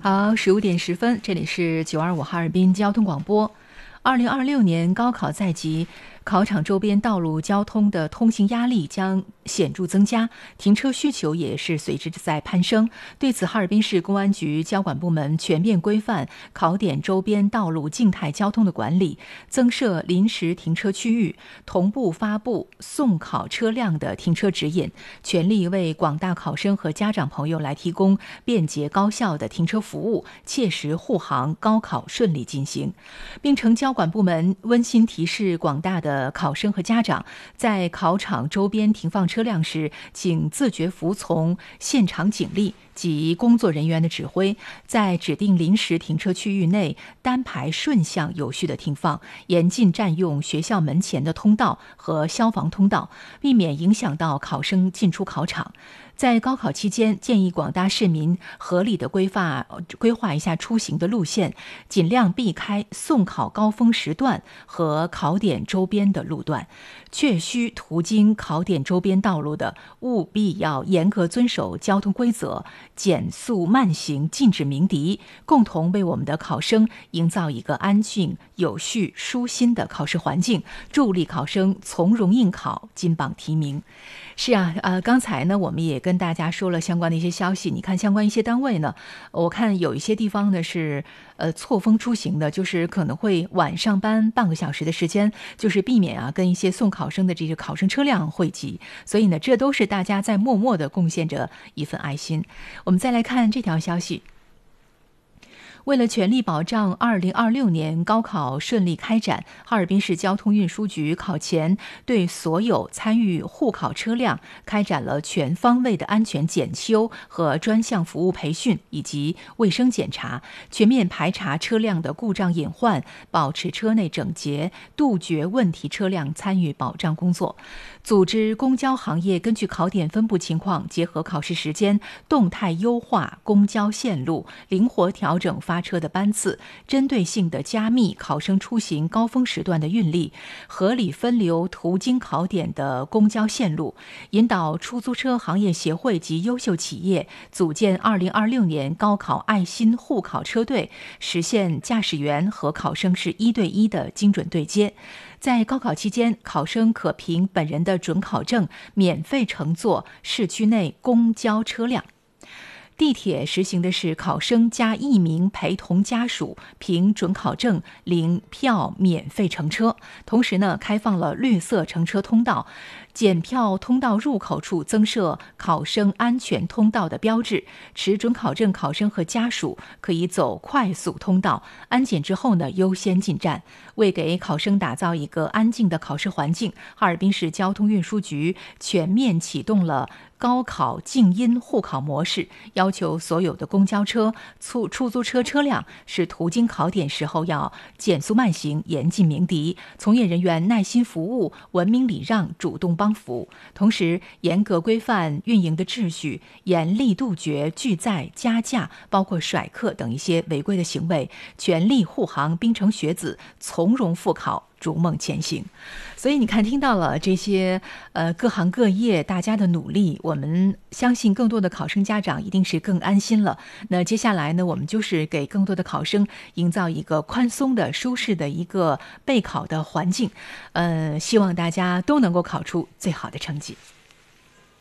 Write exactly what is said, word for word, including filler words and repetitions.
好，十五点十分，这里是九二五哈尔滨交通广播。二零二六年高考在即，考场周边道路交通的通行压力将显著增加，停车需求也是随之在攀升。对此，哈尔滨市公安局交管部门全面规范考点周边道路静态交通的管理，增设临时停车区域，同步发布送考车辆的停车指引，全力为广大考生和家长朋友来提供便捷高效的停车服务，切实护航高考顺利进行，并承交管部门温馨提示广大的考生和家长，在考场周边停放车辆时，请自觉服从现场警力及工作人员的指挥，在指定临时停车区域内单排顺向有序的停放，严禁占用学校门前的通道和消防通道，避免影响到考生进出考场。在高考期间，建议广大市民合理的规划规划一下出行的路线，尽量避开送考高峰时段和考点周边的路段。确需途经考点周边道路的，务必要严格遵守交通规则，减速慢行，禁止鸣笛，共同为我们的考生营造一个安静、有序、舒心的考试环境，助力考生从容应考，金榜题名。是啊，呃，刚才呢，我们也跟大家说了相关的一些消息。你看，相关一些单位呢，我看有一些地方呢是呃错峰出行的，就是可能会晚上班半个小时的时间，就是避免啊跟一些送考生的这些考生车辆汇集。所以呢，这都是大家在默默的贡献着一份爱心。我们再来看这条消息。为了全力保障二零二六年高考顺利开展，哈尔滨市交通运输局考前对所有参与护考车辆开展了全方位的安全检修和专项服务培训以及卫生检查，全面排查车辆的故障隐患，保持车内整洁，杜绝问题车辆参与保障工作。组织公交行业根据考点分布情况，结合考试时间，动态优化公交线路，灵活调整发车的班次，针对性的加密考生出行高峰时段的运力，合理分流途经考点的公交线路，引导出租车行业协会及优秀企业组建二零二六年高考爱心护考车队，实现驾驶员和考生是一对一的精准对接。在高考期间，考生可凭本人的准考证免费乘坐市区内公交车辆。地铁实行的是考生加一名陪同家属凭准考证领票免费乘车，同时呢，开放了绿色乘车通道，检票通道入口处增设考生安全通道的标志，持准考证考生和家属可以走快速通道，安检之后呢，优先进站。为给考生打造一个安静的考试环境，哈尔滨市交通运输局全面启动了高考静音护考模式，要求所有的公交车、出出租车车辆是途经考点时候要减速慢行，严禁鸣笛，从业人员耐心服务，文明礼让，主动帮扶。同时，严格规范运营的秩序，严厉杜绝拒载、加价，包括甩客等一些违规的行为，全力护航滨城学子从容复考，逐梦前行。所以你看，听到了这些呃各行各业大家的努力，我们相信更多的考生家长一定是更安心了。那接下来呢，我们就是给更多的考生营造一个宽松的、舒适的一个备考的环境，呃，希望大家都能够考出最好的成绩。